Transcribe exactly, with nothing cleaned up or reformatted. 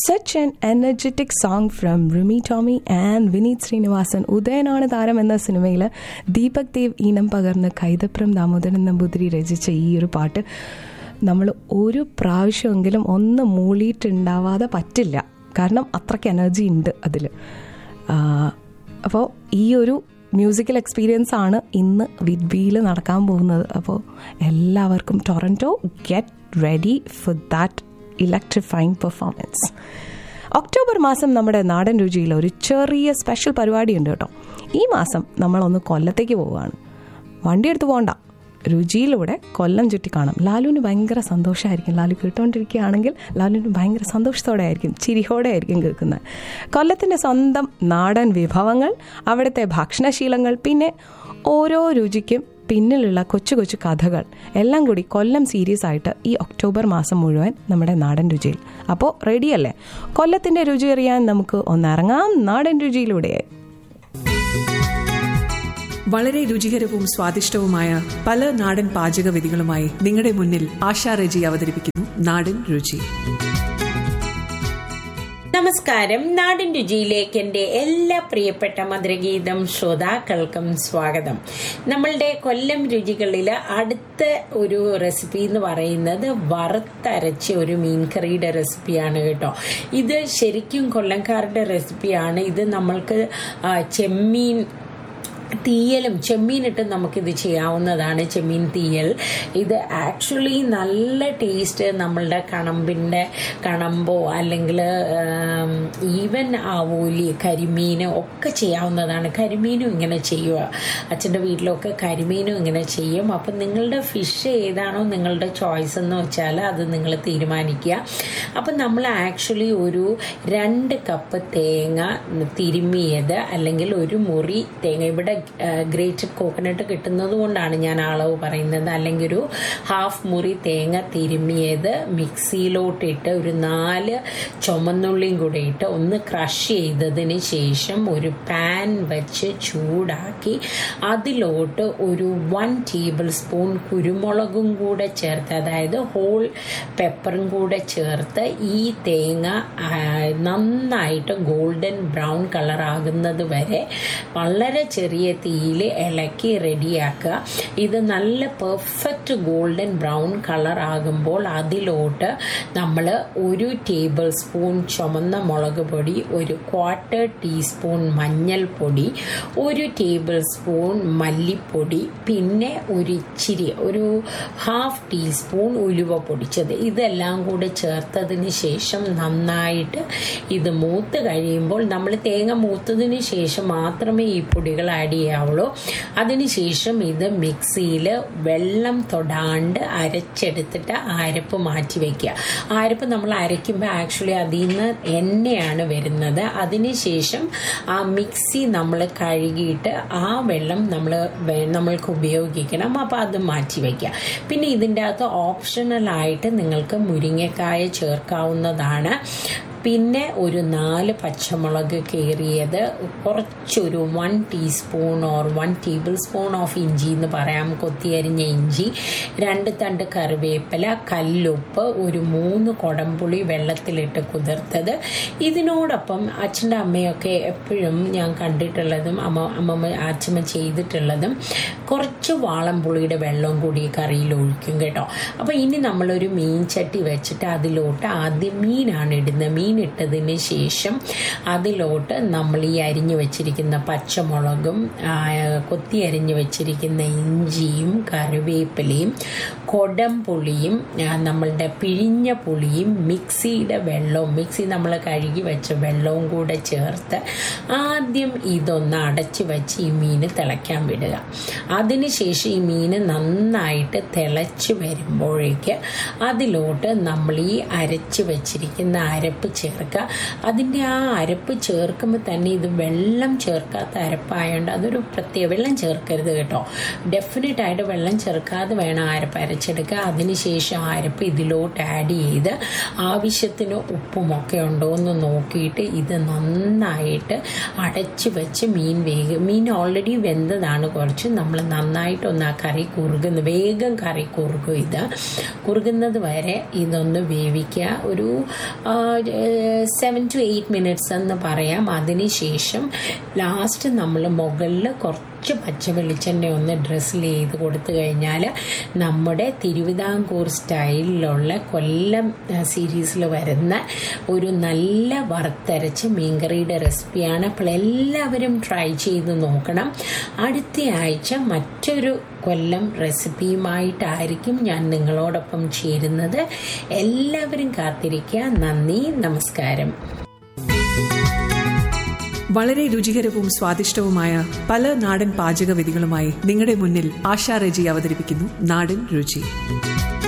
Such an energetic song from Rumi Tommy and Vineet Srinivasan. ഉദയനാണ് താരം എന്ന സിനിമയിൽ ദീപക് ദേവ് ഈണം പകർന്ന് കൈതപ്രം ദാമോദരൻ നമ്പൂതിരി രചിച്ച ഈ ഒരു പാട്ട് നമ്മൾ ഒരു പ്രാവശ്യമെങ്കിലും ഒന്ന് മൂളിയിട്ടുണ്ടാവാതെ പറ്റില്ല. കാരണം അത്രയ്ക്ക് എനർജി ഉണ്ട് അതിൽ. അപ്പോൾ ഈ ഒരു മ്യൂസിക്കൽ എക്സ്പീരിയൻസ് ആണ് ഇന്ന് വിഡ്ബിയിൽ നടക്കാൻ പോകുന്നത്. അപ്പോൾ എല്ലാവർക്കും Toronto get ready for that electrifying performance. October മാസം നമ്മുടെ നാടൻ രുചിയിൽ ഒരു ചെറിയ സ്പെഷ്യൽ പരിപാടിയുണ്ട് കേട്ടോ. ഈ മാസം നമ്മളൊന്ന് കൊല്ലത്തേക്ക് പോവുകയാണ്. വണ്ടി എടുത്ത് പോകണ്ട, രുചിയിലൂടെ കൊല്ലം ചുറ്റി കാണാം. ലാലുവിന് ഭയങ്കര സന്തോഷമായിരിക്കും. ലാലു കേട്ടുകൊണ്ടിരിക്കുകയാണെങ്കിൽ ലാലുവിന് ഭയങ്കര സന്തോഷത്തോടെ ആയിരിക്കും, ചിരിയോടെ ആയിരിക്കും കേൾക്കുന്നത്. കൊല്ലത്തിൻ്റെ സ്വന്തം നാടൻ വിഭവങ്ങൾ, അവിടുത്തെ ഭക്ഷണശീലങ്ങൾ, പിന്നെ ഓരോ രുചിക്കും പിന്നിലുള്ള കൊച്ചു കൊച്ചു കഥകൾ എല്ലാം കൂടി കൊല്ലം സീരീസ് ആയിട്ട് ഈ ഒക്ടോബർ മാസം മുഴുവൻ നമ്മുടെ നാടൻ രുചിയിൽ. അപ്പോൾ റെഡിയല്ലേ? കൊല്ലത്തിൻ്റെ രുചി അറിയാൻ നമുക്ക് ഒന്നിറങ്ങാം നാടൻ രുചിയിലൂടെ. വളരെ രുചികരവും സ്വാദിഷ്ടവുമായ പല നാടൻ പാചക വിധികളുമായി നിങ്ങളുടെ മുന്നിൽ ആശാ റെജി അവതരിപ്പിക്കുന്നു നാടൻ രുചി. നമസ്കാരം. നാടൻ രുചിയിലേക്ക് എൻ്റെ എല്ലാ പ്രിയപ്പെട്ട മധുരഗീതം ശ്രോതാക്കൾക്കും സ്വാഗതം. നമ്മളുടെ കൊല്ലം രുചികളിൽ അടുത്ത ഒരു റെസിപ്പി എന്ന് പറയുന്നത് വറുത്തരച്ച ഒരു മീൻകറിയുടെ റെസിപ്പിയാണ് കേട്ടോ. ഇത് ശരിക്കും കൊല്ലംകാരുടെ റെസിപ്പിയാണ്. ഇത് നമ്മൾക്ക് ചെമ്മീൻ തീയലും ചെമ്മീനിട്ട് നമുക്കിത് ചെയ്യാവുന്നതാണ്. ചെമ്മീൻ തീയൽ ഇത് ആക്ച്വലി നല്ല ടേസ്റ്റ്. നമ്മളുടെ കണമ്പിൻ്റെ കണമ്പോ അല്ലെങ്കിൽ ഈവൻ ആവോലി കരിമീന് ഒക്കെ ചെയ്യാവുന്നതാണ്. കരിമീനും ഇങ്ങനെ ചെയ്യുക. അച്ഛൻ്റെ വീട്ടിലൊക്കെ കരിമീനും ഇങ്ങനെ ചെയ്യും. അപ്പം നിങ്ങളുടെ ഫിഷ് ഏതാണോ നിങ്ങളുടെ ചോയ്സ് എന്ന് വെച്ചാൽ അത് നിങ്ങൾ തീരുമാനിക്കുക. അപ്പം നമ്മൾ ആക്ച്വലി ഒരു രണ്ട് കപ്പ് തേങ്ങ തിരുമ്മിയത് അല്ലെങ്കിൽ ഒരു മുറി തേങ്ങ, ഇവിടെ ഗ്രേറ്റഡ് കോക്കനട്ട് കിട്ടുന്നത് കൊണ്ടാണ് ഞാൻ അളവ് പറയുന്നത്, അല്ലെങ്കിൽ ഒരു ഹാഫ് മുറി തേങ്ങ തിരുമ്മിയത് മിക്സിയിലോട്ടിട്ട് ഒരു നാല് ചുമന്നുള്ളിയും കൂടെ ഇട്ട് ഒന്ന് ക്രഷ് ചെയ്തതിന് ശേഷം ഒരു പാൻ വെച്ച് ചൂടാക്കി അതിലോട്ട് ഒരു വൺ ടേബിൾ സ്പൂൺ കുരുമുളകും കൂടെ ചേർത്ത്, അതായത് ഹോൾ പെപ്പറും കൂടെ ചേർത്ത് ഈ തേങ്ങ നന്നായിട്ട് ഗോൾഡൻ ബ്രൗൺ കളർ ആകുന്നത് വരെ വളരെ ചെറിയ തീയിൽ ഇളക്കി റെഡിയാക്കുക. ഇത് നല്ല പെർഫെക്റ്റ് ഗോൾഡൻ ബ്രൗൺ കളർ ആകുമ്പോൾ അതിലോട്ട് നമ്മൾ ഒരു ടേബിൾ സ്പൂൺ ചുമന്ന മുളക് പൊടി, ഒരു ക്വാർട്ടർ ടീസ്പൂൺ മഞ്ഞൾപ്പൊടി, ഒരു ടേബിൾ സ്പൂൺ മല്ലിപ്പൊടി, പിന്നെ ഒരു ഇച്ചിരി ഒരു ഹാഫ് ടീസ്പൂൺ ഉലുവ പൊടിച്ചത്, ഇതെല്ലാം കൂടെ ചേർത്തതിന് ശേഷം നന്നായിട്ട് ഇത് മൂത്ത് കഴിയുമ്പോൾ, നമ്മൾ തേങ്ങ മൂത്തതിന് ശേഷം മാത്രമേ ഈ പൊടികൾ ആഡ് ചെയ്യാവുള്ളൂ. അതിനുശേഷം ഇത് മിക്സിയിൽ വെള്ളം തൊടാണ്ട് അരച്ചെടുത്തിട്ട് അരപ്പ് മാറ്റി വെക്കുക. അരപ്പ് നമ്മൾ അരയ്ക്കുമ്പോൾ ആക്ച്വലി അതിൽ നിന്ന് എണ്ണയാണ് വരുന്നത്. അതിനുശേഷം ആ മിക്സി നമ്മൾ കഴുകിയിട്ട് ആ വെള്ളം നമ്മൾ നമ്മൾക്ക് ഉപയോഗിക്കണം. അപ്പോൾ അത് മാറ്റി വയ്ക്കുക. പിന്നെ ഇതിൻ്റെ അകത്ത് ഓപ്ഷണലായിട്ട് നിങ്ങൾക്ക് മുരിങ്ങക്കായ ചേർക്കാവുന്നതാണ്. പിന്നെ ഒരു നാല് പച്ചമുളക് കീറിയത്, കുറച്ചൊരു one teaspoon or one table spoon of ഇഞ്ചി എന്ന് പറയാം, കൊത്തിയരിഞ്ഞ ഇഞ്ചി, രണ്ട് തണ്ട് കറിവേപ്പില, കല്ലുപ്പ്, ഒരു മൂന്ന് കുടംപുളി വെള്ളത്തിലിട്ട് കുതിർത്തത്. ഇതിനോടൊപ്പം അച്ഛൻ്റെ അമ്മയൊക്കെ എപ്പോഴും ഞാൻ കണ്ടിട്ടുള്ളതും അമ്മ അമ്മമ്മ അച്ഛമ്മ ചെയ്തിട്ടുള്ളതും കുറച്ച് വാളംപുളിയുടെ വെള്ളവും കൂടി കറിയിൽ ഒഴിക്കും കേട്ടോ. അപ്പോൾ ഇനി നമ്മളൊരു മീൻ ചട്ടി വെച്ചിട്ട് അതിലോട്ട് ആദ്യം മീനാണ് ഇടുന്നത്. മീൻ ഇട്ടതിന് ശേഷം അതിലോട്ട് നമ്മൾ ഈ അരിഞ്ഞു വെച്ചിരിക്കുന്ന പച്ചമുളകും കൊത്തി അരിഞ്ഞു വെച്ചിരിക്കുന്ന ഇഞ്ചിയും കറിവേപ്പിലയും കൊടംപുളിയും നമ്മളുടെ പിഴിഞ്ഞ പുളിയും മിക്സിയുടെ വെള്ളവും, മിക്സി നമ്മൾ കഴുകി വെച്ച വെള്ളവും കൂടെ ചേർത്ത് ആദ്യം ഇതൊന്ന് അടച്ചു വെച്ച് ഈ മീൻ തിളയ്ക്കാൻ വിടുക. അതിനുശേഷം ഈ മീൻ നന്നായിട്ട് തിളച്ച് വരുമ്പോഴേക്ക് അതിലോട്ട് നമ്മൾ ഈ അരച്ച് വെച്ചിരിക്കുന്ന അരപ്പ് ചേർക്കുക. അതിൻ്റെ ആ അരപ്പ് ചേർക്കുമ്പോൾ തന്നെ ഇത് വെള്ളം ചേർക്കാത്ത അരപ്പായതുകൊണ്ട് അതൊരു പ്രത്യേക, വെള്ളം ചേർക്കരുത് കേട്ടോ. ഡെഫിനറ്റായിട്ട് വെള്ളം ചേർക്കാതെ വേണം അരപ്പ് അരച്ചെടുക്കുക. അതിനുശേഷം ആ അരപ്പ് ഇതിലോട്ട് ആഡ് ചെയ്ത് ആവശ്യത്തിന് ഉപ്പുമൊക്കെ ഉണ്ടോ എന്ന് നോക്കിയിട്ട് ഇത് നന്നായിട്ട് അടച്ച് വെച്ച് മീൻ വേഗം, മീൻ ഓൾറെഡി വെന്തതാണ് കുറച്ച്, നമ്മൾ നന്നായിട്ടൊന്ന് ആ കറി കുറുകുന്ന, വേഗം കറി കുറുകും. ഇത് കുറുകുന്നത് വരെ ഇതൊന്ന് വേവിക്കുക. ഒരു സെവൻ ടു എയ്റ്റ് മിനിറ്റ്സ് എന്ന് പറയാം. അതിനുശേഷം ലാസ്റ്റ് നമ്മൾ മുകളിൽ കുറച്ച് പച്ച വെളിച്ചെണ്ണ ഒന്ന് ഡ്രസ്സിൽ ചെയ്ത് കൊടുത്തു കഴിഞ്ഞാൽ നമ്മുടെ തിരുവിതാംകൂർ സ്റ്റൈലിലുള്ള കൊല്ലം സീരീസിൽ വരുന്ന ഒരു നല്ല വറുത്തരച്ച മീൻകറിയുടെ റെസിപ്പിയാണ്. അപ്പോൾ എല്ലാവരും ട്രൈ ചെയ്ത് നോക്കണം. അടുത്ത ആഴ്ച മറ്റൊരു കൊല്ലം റെസിപ്പിയുമായിട്ടായിരിക്കും ഞാൻ നിങ്ങളോടൊപ്പം ചേരുന്നത്. എല്ലാവരും കാത്തിരിക്കുക. നന്ദി, നമസ്കാരം. വളരെ രുചികരവും സ്വാദിഷ്ടവുമായ പല നാടൻ പാചക വിധികളുമായി നിങ്ങളുടെ മുന്നിൽ ആശാ റെജി അവതരിപ്പിക്കുന്നു നാടൻ രുചി.